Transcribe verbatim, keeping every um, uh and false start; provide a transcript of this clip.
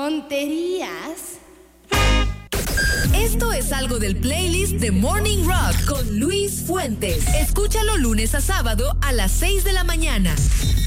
tonterías. Esto es algo del playlist de Morning Rock con Luis Fuentes. Escúchalo lunes a sábado a las seis de la mañana.